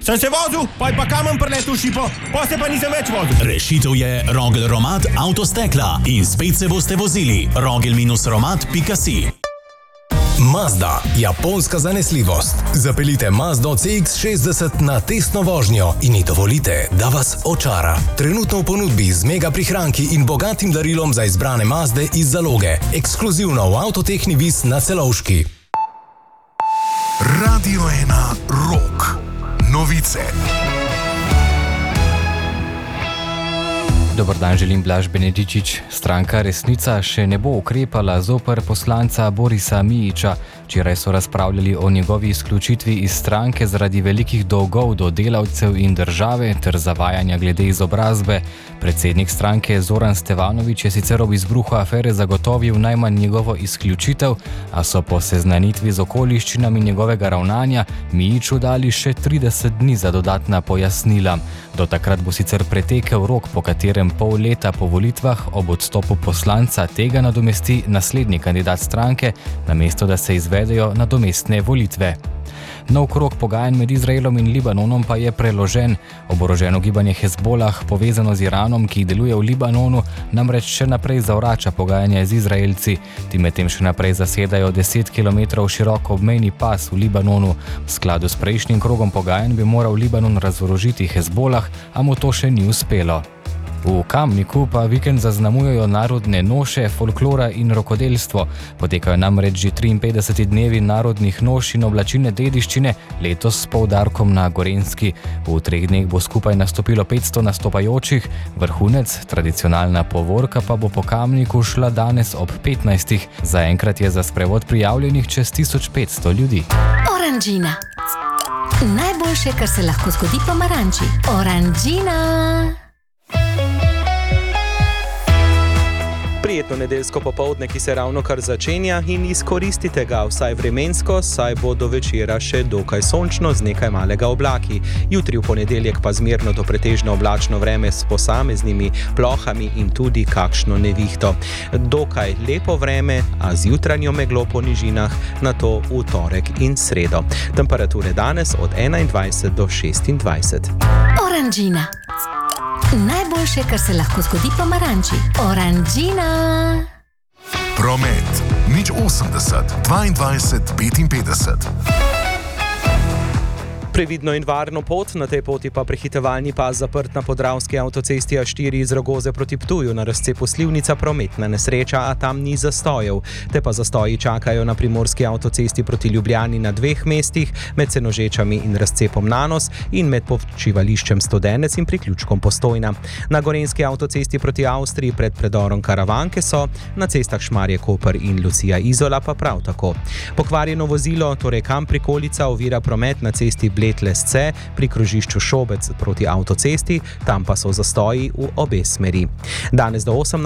Sem se vozil, pa kamen preletel v šipo, pa se pa nisem več vozil. Rešitev je Rogel Romat Avtostekla in spet se boste vozili. Rogel-romat.si. Mazda, japonska zanesljivost. Zapeljite Mazdo CX-60 na testno vožnjo in ji dovolite, da vas očara. Trenutno v ponudbi z mega prihranki in bogatim darilom za izbrane Mazde iz zaloge. Ekskluzivno v Avtotehni Vis na Celovški. Radio 1 Rock. Novice. Dobar dan, želim Blaž Benedičič. Stranka Resnica še ne bo ukrepala zoper poslanca Borisa Mijića. Včeraj so razpravljali o njegovi izključitvi iz stranke zaradi velikih dolgov do delavcev in države ter zavajanja glede izobrazbe. Predsednik stranke Zoran Stevanović je sicer ob izbruhu afere zagotovil najmanj njegovo izključitev, a so po seznanitvi z okoliščinami njegovega ravnanja Mijiću dali še 30 dni za dodatna pojasnila. Do takrat bo sicer pretekel rok, po katerem pol leta po volitvah ob odstopu poslanca tega nadomesti naslednji kandidat stranke, namesto da se izvedejo nadomestne volitve. Nov krog pogajanj med Izraelom in Libanonom pa je preložen. Oboroženo gibanje Hezbolah, povezano z Iranom, ki deluje v Libanonu, namreč še naprej zavrača pogajanja z Izraelci. Ti medtem še naprej zasedajo 10 km širok obmejni pas v Libanonu. V skladu s prejšnjim krogom pogajanj bi moral Libanon razorožiti Hezbolah, a mu to še ni uspelo. V Kamniku pa vikend zaznamujejo narodne noše, folklora in rokodelstvo. Potekajo namreč že 53 dnevi narodnih noš in oblačilne dediščine, letos s poudarkom na Gorenjski. V 3 dneh bo skupaj nastopilo 500 nastopajočih, vrhunec, tradicionalna povorka pa bo po Kamniku šla danes ob 15. Zaenkrat je za sprevod prijavljenih čez 1500 ljudi. Oranžina. Najboljše, kar se lahko zgodi pomaranči. Oranžina. Prijetno nedeljsko popoldne, ki se ravno kar začenja, in izkoristite ga vsaj vremensko, saj bo do večera še dokaj sončno z nekaj malega oblaki. Jutri v ponedeljek pa zmerno do pretežno oblačno vreme s posameznimi plohami in tudi kakšno nevihto. Dokaj lepo vreme, a z jutranjo meglo po nižinah, nato v torek in sredo. Temperature danes od 21 do 26. Oranžina. Najboljše, kar se lahko zgodi pomaranči. Oranžina. Promet. 080 22 55. Previdno in varno pot, na tej poti pa prehitevalni pas zaprt na podravski avtocesti A4 iz Rogoze proti Ptuju, na razcepu Slivnica prometna nesreča, a tam ni zastojev. Te pa zastoji čakajo na primorski avtocesti proti Ljubljani na 2 mestih, med Senožečami in razcepom Nanos in med počivališčem Studenec in priključkom Postojna. Na gorenjski avtocesti proti Avstriji pred predorom Karavanke so, na cestah Šmarje-Koper in Lucija-Izola pa prav tako. Pokvarjeno vozilo, torej Kam-prikolica, ovira promet na cesti Bled-Lesce pri krožišču Šobec proti avtocesti, tam pa so zastoji v obe smeri. Danes do 18.